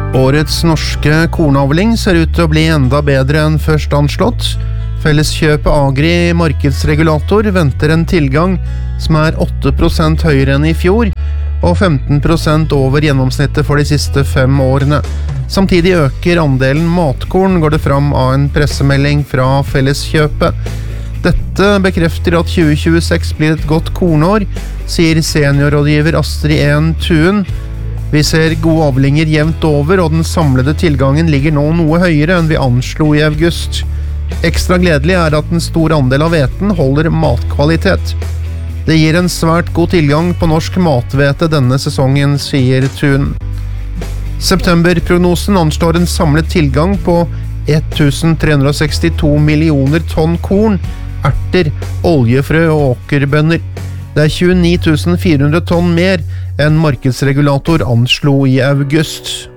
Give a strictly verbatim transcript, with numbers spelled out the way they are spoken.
Årets norske kornavling ser ut til å bli enda bedre enn først anslått. Felleskjøpet Agri markedsregulator venter en tilgang som er åtte prosent høyere enn i fjor, og femten prosent over gjennomsnittet for de siste fem årene. Samtidig øker andelen matkorn, går det fram av en pressemelding fra Felleskjøpet. Dette bekrefter at tjue tjueseks blir et godt kornår, sier seniorrådgiver Astrid En Tuen. Vi ser gode avlinger jevnt over, og den samlede tilgangen ligger nå noe høyere enn vi anslo i august. Ekstra gledelig er at en stor andel av hveten holder matkvalitet. Det gir en svært god tilgang på norsk mathvete denne sesongen, sier Tun. Septemberprognosen anslår en samlet tilgang på tusen tre hundre sekstito millioner tonn korn, erter, oljefrø og åkerbønner. Det er tjueni tusen fire hundre tonn mer enn markedsregulator anslo i august.